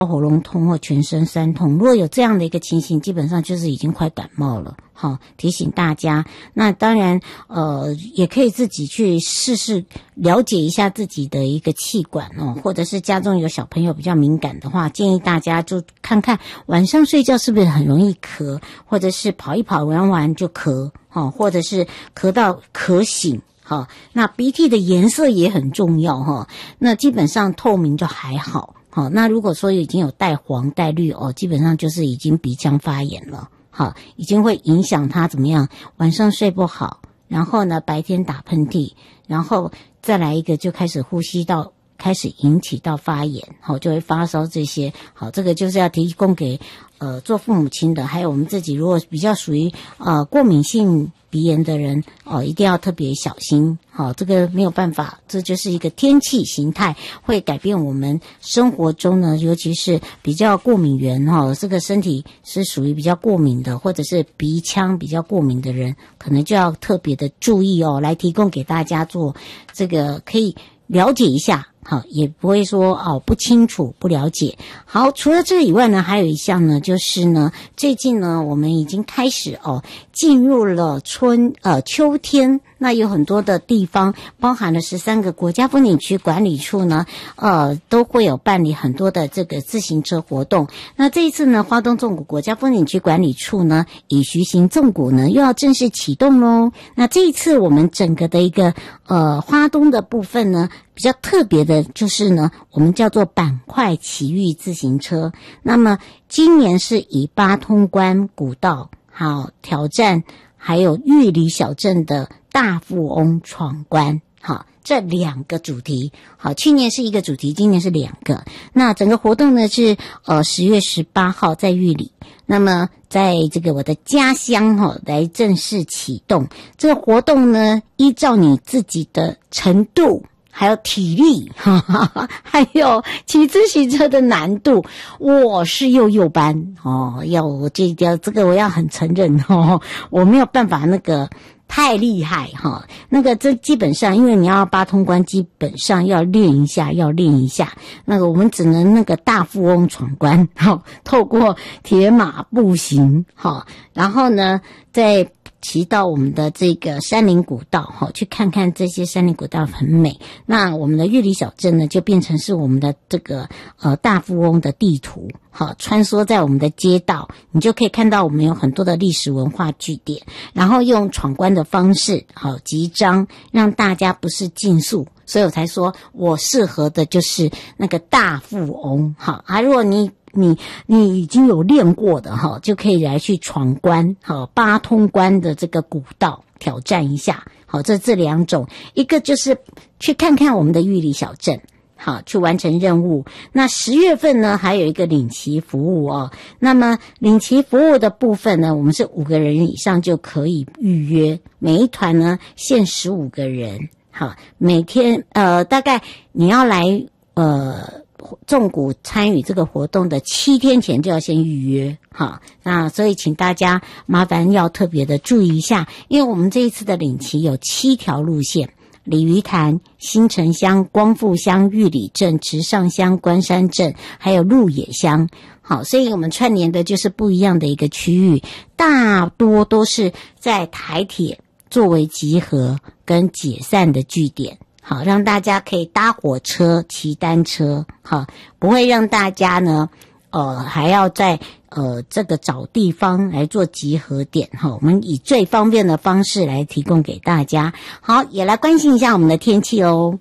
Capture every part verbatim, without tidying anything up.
喉咙痛或全身酸痛，如果有这样的一个情形，基本上就是已经快感冒了。好，提醒大家。那当然，呃，也可以自己去试试了解一下自己的一个气管哦，或者是家中有小朋友比较敏感的话，建议大家就看看晚上睡觉是不是很容易咳，或者是跑一跑玩玩就咳，哈，或者是咳到咳醒。好，那鼻涕的颜色也很重要哈。那基本上透明就还好。好，那如果说已经有带黄带绿哦，基本上就是已经鼻腔发炎了。好，已经会影响他怎么样？晚上睡不好，然后呢白天打喷嚏，然后再来一个就开始呼吸道开始引起到发炎，好，就会发烧这些。好，这个就是要提供给呃做父母亲的，还有我们自己如果比较属于呃过敏性鼻炎的人哦，一定要特别小心。好，这个没有办法，这就是一个天气形态会改变我们生活中呢，尤其是比较过敏源哈，这个身体是属于比较过敏的，或者是鼻腔比较过敏的人，可能就要特别的注意哦，来提供给大家做这个可以了解一下。好，也不会说哦不清楚不了解。好，除了这以外呢，还有一项呢，就是呢，最近呢，我们已经开始哦进入了春呃秋天，那有很多的地方，包含了十三个国家风景区管理处呢，呃都会有办理很多的这个自行车活动。那这一次呢，花东纵谷国家风景区管理处呢，以徐行纵谷呢又要正式启动喽。那这一次我们整个的一个呃花东的部分呢，比较特别的就是呢，我们叫做板块奇遇自行车。那么今年是以八通关古道好挑战，还有玉里小镇的大富翁闯关，好，这两个主题。好，去年是一个主题，今年是两个。那整个活动呢是呃十月十八号在玉里，那么在这个我的家乡哈、哦、来正式启动。这个活动呢，依照你自己的程度还有体力哈哈，还有骑自行车的难度，我是幼幼班哦，要我这要这个我要很承认哦，我没有办法那个太厉害哈，那个这基本上因为你要八通关，基本上要练一下，要练一下。那个我们只能那个大富翁闯关哈，透过铁马步行哈，然后呢再骑到我们的这个山林古道哈，去看看这些山林古道很美。那我们的玉里小镇呢，就变成是我们的这个呃大富翁的地图，好，穿梭在我们的街道，你就可以看到我们有很多的历史文化据点，然后用闯关的方式，好集章，让大家不是竞速。所以我才说我适合的就是那个大富翁，好啊，如果你你你已经有练过的哈，就可以来去闯关，好八通关的这个古道挑战一下。好，这这两种，一个就是去看看我们的玉里小镇，好去完成任务。那十月份呢，还有一个领骑服务哦。那么领骑服务的部分呢，我们是五个人以上就可以预约，每一团呢限十五个人。好，每天呃大概你要来呃。纵谷参与这个活动的七天前就要先预约，好，那所以请大家麻烦要特别的注意一下，因为我们这一次的领骑有七条路线，鲤鱼潭、新城乡、光复乡、玉里镇、池上乡、关山镇，还有鹿野乡。好，所以我们串联的就是不一样的一个区域，大多都是在台铁作为集合跟解散的据点。好，让大家可以搭火车、骑单车，好，不会让大家呢，呃，还要在呃这个找地方来做集合点，哈，我们以最方便的方式来提供给大家。好，也来关心一下我们的天气哦。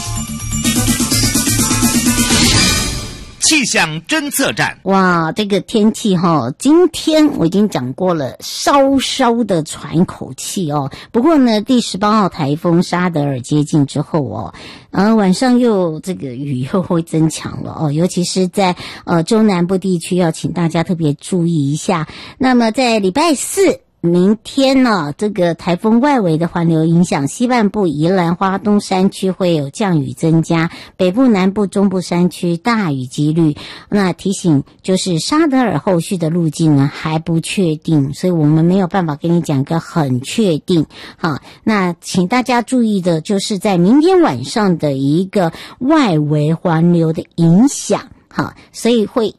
气象侦测站， 哇，这个天气哈，今天我已经讲过了，稍稍的喘一口气哦。不过呢，第十八号台风沙德尔接近之后哦，呃，晚上又这个雨又会增强了哦，尤其是在呃中南部地区，要请大家特别注意一下。那么在礼拜四。明天呢，这个台风外围的环流影响西半部宜兰花东山区会有降雨增加，北部南部中部山区大雨几率。那提醒就是沙德尔后续的路径呢还不确定，所以我们没有办法跟你讲个很确定。好，那请大家注意的就是在明天晚上的一个外围环流的影响。 好，所以会